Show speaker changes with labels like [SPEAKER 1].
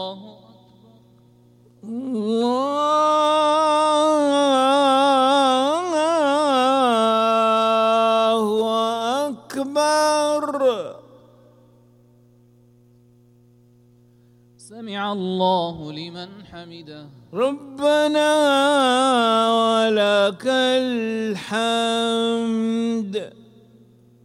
[SPEAKER 1] الله أكبر.
[SPEAKER 2] سمع الله لمن حمده.
[SPEAKER 1] ربنا ولك الحمد.